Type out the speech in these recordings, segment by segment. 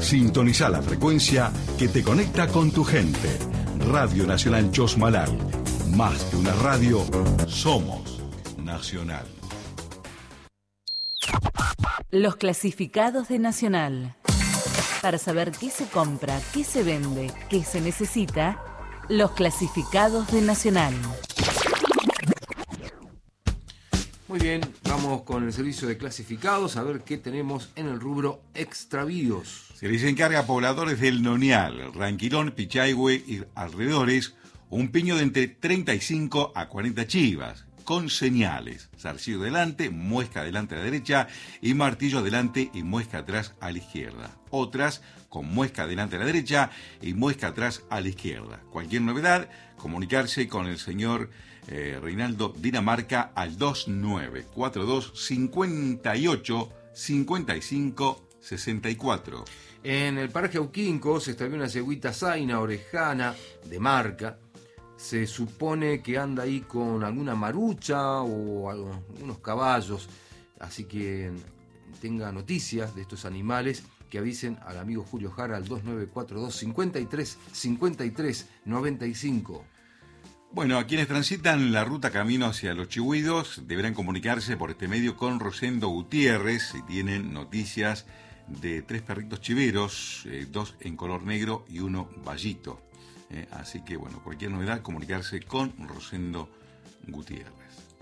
Sintoniza la frecuencia que te conecta con tu gente. Radio Nacional Chosmalal. Más que una radio, somos Nacional. Los clasificados de Nacional. Para saber qué se compra, qué se vende, qué se necesita, los clasificados de Nacional. Muy bien, vamos con el servicio de clasificados a ver qué tenemos en el rubro extravíos. Se les encarga a pobladores del Nonial, Ranquilón, Pichahue y alrededores un piño de entre 35 a 40 chivas, con señales: zarcillo delante, muesca adelante a la derecha y martillo adelante y muesca atrás a la izquierda. Otras con muesca adelante a la derecha y muesca atrás a la izquierda. Cualquier novedad, comunicarse con el señor Reinaldo Dinamarca al 2942 58 55 64. En el paraje Auquinco se extravió una cegüita zaina orejana de marca. Se supone que anda ahí con alguna marucha o unos caballos, así que tenga noticias de estos animales, que avisen al amigo Julio Jara al 2942 53 53 95. Bueno, a quienes transitan la ruta camino hacia Los Chihuidos deberán comunicarse por este medio con Rosendo Gutiérrez si tienen noticias de 3 perritos chiveros, 2 en color negro y 1 vallito. Así que, bueno, cualquier novedad, comunicarse con Rosendo Gutiérrez.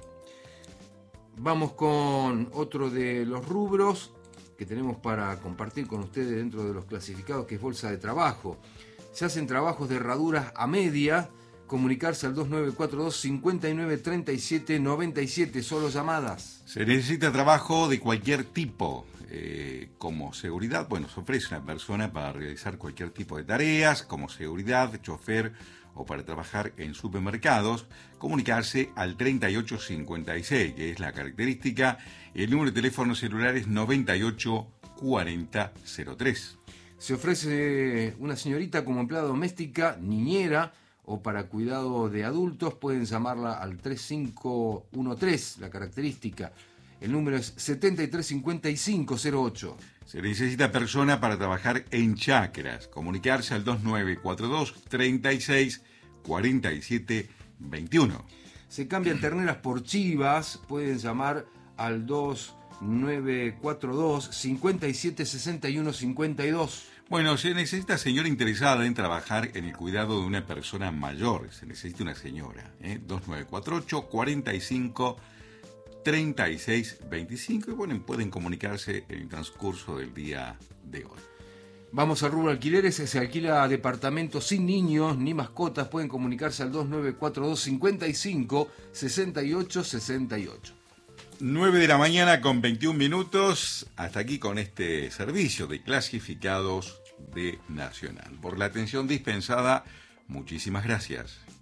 Vamos con otro de los rubros que tenemos para compartir con ustedes dentro de los clasificados, que es bolsa de trabajo. Se hacen trabajos de herraduras a media. Comunicarse al 2942 59 37 97, solo llamadas. Se necesita trabajo de cualquier tipo, como seguridad. Bueno, se ofrece una persona para realizar cualquier tipo de tareas, como seguridad, chofer o para trabajar en supermercados. Comunicarse al 3856, que es la característica. El número de teléfono celular es 98 40 03. Se ofrece una señorita como empleada doméstica, niñera o para cuidado de adultos. Pueden llamarla al 3513, la característica. El número es 735508. Se necesita persona para trabajar en chacras. Comunicarse al 2942 36 47 21. Se cambian terneras por chivas. Pueden llamar al 2942 57 61 52. Bueno, se necesita señora interesada en trabajar en el cuidado de una persona mayor. Se necesita una señora. 2948 45 36 25. Y bueno, pueden comunicarse en el transcurso del día de hoy. Vamos al rubro alquileres. Se alquila departamentos sin niños ni mascotas. Pueden comunicarse al 2942 55 68 68. 9 de la mañana con 21 minutos. Hasta aquí con este servicio de clasificados de Nacional. Por la atención dispensada, muchísimas gracias.